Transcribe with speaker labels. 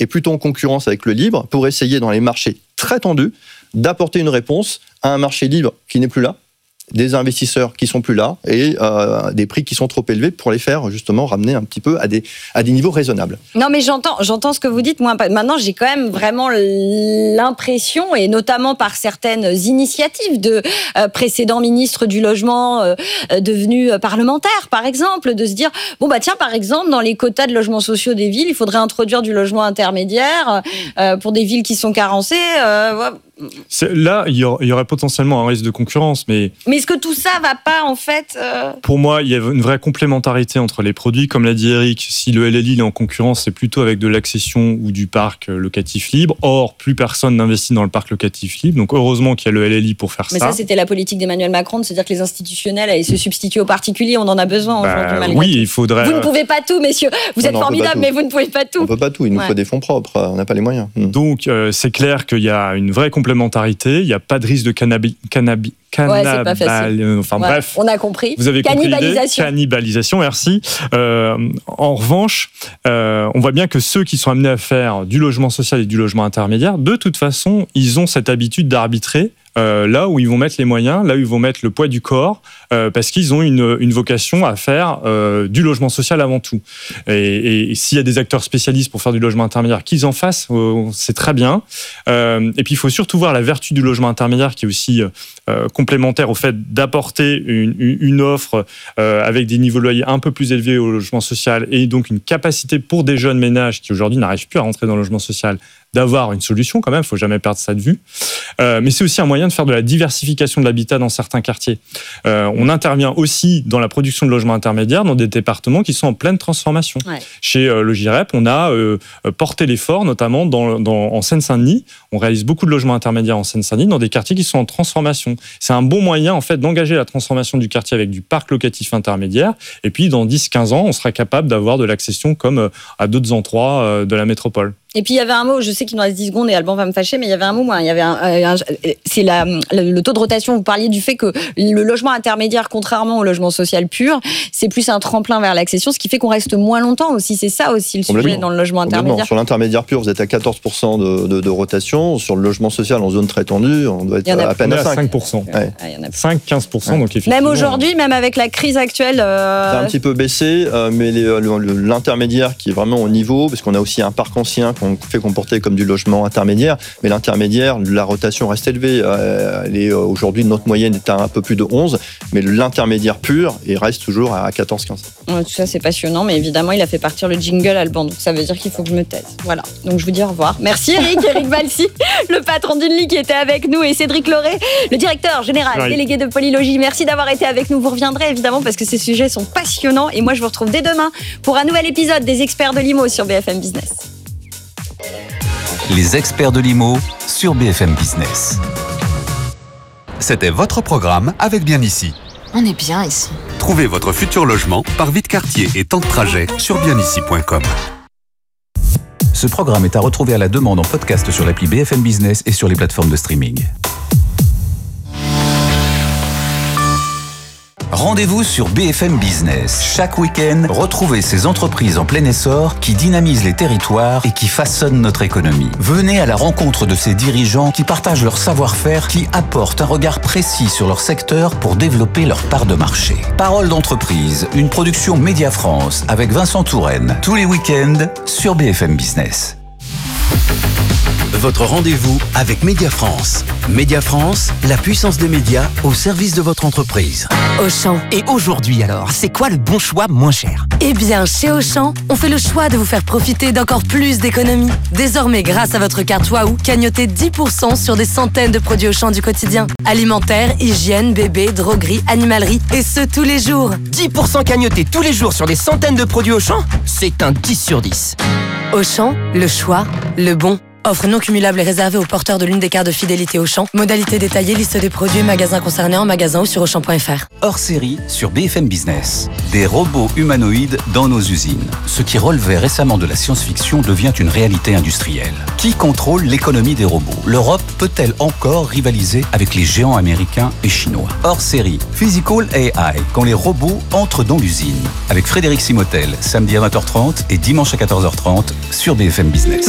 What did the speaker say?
Speaker 1: est plutôt en concurrence avec le libre pour essayer, dans les marchés très tendus, d'apporter une réponse à un marché libre qui n'est plus là, des investisseurs qui sont plus là et des prix qui sont trop élevés pour les faire justement ramener un petit peu à des niveaux raisonnables.
Speaker 2: Non mais j'entends ce que vous dites. Moi maintenant j'ai quand même vraiment l'impression, et notamment par certaines initiatives de précédents ministres du logement devenus parlementaires par exemple, de se dire bon bah tiens, par exemple dans les quotas de logements sociaux des villes, il faudrait introduire du logement intermédiaire pour des villes qui sont carencées.
Speaker 3: Là, il y aurait potentiellement un risque de concurrence, mais
Speaker 2: est-ce que tout ça va pas en fait
Speaker 3: Pour moi, il y a une vraie complémentarité entre les produits. Comme l'a dit Eric, si le LLI est en concurrence, c'est plutôt avec de l'accession ou du parc locatif libre. Or, plus personne n'investit dans le parc locatif libre. Donc, heureusement qu'il y a le LLI pour faire ça.
Speaker 2: Mais ça, c'était la politique d'Emmanuel Macron, de se dire que les institutionnels allaient se substituer aux particuliers. On en a besoin aujourd'hui, malgré
Speaker 3: oui,
Speaker 2: tout.
Speaker 3: il faudrait...
Speaker 2: Vous ne pouvez pas tout, messieurs. Vous êtes formidables, mais vous ne pouvez pas tout.
Speaker 1: On ne peut pas tout. Il nous faut des fonds propres. On n'a pas les moyens.
Speaker 3: Donc, c'est clair qu'il y a une vraie complementarité. Il n'y a pas de risque de bref.
Speaker 2: On a compris.
Speaker 3: Vous avez compris l'idée. Cannibalisation, merci. En revanche, on voit bien que ceux qui sont amenés à faire du logement social et du logement intermédiaire, de toute façon, ils ont cette habitude d'arbitrer là où ils vont mettre les moyens, là où ils vont mettre le poids du corps, parce qu'ils ont une vocation à faire du logement social avant tout. Et s'il y a des acteurs spécialistes pour faire du logement intermédiaire, qu'ils en fassent, c'est très bien. Et puis il faut surtout voir la vertu du logement intermédiaire qui est aussi complémentaire au fait d'apporter une offre avec des niveaux de loyer un peu plus élevés au logement social, et donc une capacité pour des jeunes ménages qui aujourd'hui n'arrivent plus à rentrer dans le logement social d'avoir une solution quand même, il ne faut jamais perdre ça de vue. Mais c'est aussi un moyen de faire de la diversification de l'habitat dans certains quartiers. On intervient aussi dans la production de logements intermédiaires dans des départements qui sont en pleine transformation. Ouais. Chez le GIREP, on a porté l'effort, notamment en Seine-Saint-Denis. On réalise beaucoup de logements intermédiaires en Seine-Saint-Denis dans des quartiers qui sont en transformation. C'est un bon moyen en fait d'engager la transformation du quartier avec du parc locatif intermédiaire. Et puis dans 10-15 ans, on sera capable d'avoir de l'accession comme à d'autres endroits de la métropole.
Speaker 2: Et puis il y avait un mot, je sais qu'il nous reste 10 secondes et Alban va me fâcher, mais il y avait un mot, il y avait c'est le taux de rotation. Vous parliez du fait que le logement intermédiaire, contrairement au logement social pur, c'est plus un tremplin vers l'accession, ce qui fait qu'on reste moins longtemps aussi. C'est ça aussi le sujet dans le logement intermédiaire.
Speaker 1: Sur l'intermédiaire pur, vous êtes à 14% de rotation. Sur le logement social en zone très tendue, on doit être à peine à
Speaker 3: 5%.
Speaker 1: Ouais.
Speaker 3: 5-15%. Ouais. Donc
Speaker 2: même aujourd'hui, même avec la crise actuelle...
Speaker 1: Ça a un petit peu baissé, mais l'intermédiaire qui est vraiment au niveau, parce qu'on a aussi un parc ancien qu'on fait comporter comme du logement intermédiaire, mais l'intermédiaire, la rotation reste élevée. Elle est aujourd'hui, notre moyenne est à un peu plus de 11, mais l'intermédiaire pur, il reste toujours à 14-15.
Speaker 2: Ouais, tout ça, c'est passionnant, mais évidemment, il a fait partir le jingle Alban, donc ça veut dire qu'il faut que je me taise. Voilà, donc je vous dis au revoir. Merci Eric Valsi, le patron d'Unli qui était avec nous, et Cédric Lauré, le directeur général délégué de Polylogie. Merci d'avoir été avec nous. Vous reviendrez évidemment parce que ces sujets sont passionnants, et moi je vous retrouve dès demain pour un nouvel épisode des Experts de l'IMO sur BFM Business.
Speaker 4: Les Experts de l'IMO sur BFM Business. C'était votre programme avec Bien Ici.
Speaker 5: On est bien ici.
Speaker 4: Trouvez votre futur logement par vie de quartier et temps de trajet sur bienici.com. Ce programme est à retrouver à la demande en podcast sur l'appli BFM Business et sur les plateformes de streaming. Rendez-vous sur BFM Business. Chaque week-end, retrouvez ces entreprises en plein essor qui dynamisent les territoires et qui façonnent notre économie. Venez à la rencontre de ces dirigeants qui partagent leur savoir-faire, qui apportent un regard précis sur leur secteur pour développer leur part de marché. Parole d'entreprise, une production Média France avec Vincent Touraine. Tous les week-ends sur BFM Business.
Speaker 6: Votre rendez-vous avec Média France. Média France, la puissance des médias au service de votre entreprise.
Speaker 7: Auchan.
Speaker 8: Et aujourd'hui alors, c'est quoi le bon choix moins cher ?
Speaker 7: Eh bien, chez Auchan, on fait le choix de vous faire profiter d'encore plus d'économies. Désormais, grâce à votre carte Waouh, cagnotez 10% sur des centaines de produits Auchan du quotidien. Alimentaire, hygiène, bébé, droguerie, animalerie, et ce tous les jours.
Speaker 8: 10% cagnotés tous les jours sur des centaines de produits Auchan ? C'est un 10 sur 10.
Speaker 7: Auchan, le choix, le bon. Offre non cumulable et réservée aux porteurs de l'une des cartes de fidélité Auchan. Modalité détaillée, liste des produits et magasins concernés en magasin ou sur Auchan.fr.
Speaker 4: Hors série sur BFM Business. Des robots humanoïdes dans nos usines. Ce qui relevait récemment de la science-fiction devient une réalité industrielle. Qui contrôle l'économie des robots ? L'Europe peut-elle encore rivaliser avec les géants américains et chinois ? Hors série, Physical AI, quand les robots entrent dans l'usine. Avec Frédéric Simotel, samedi à 20h30 et dimanche à 14h30 sur BFM Business.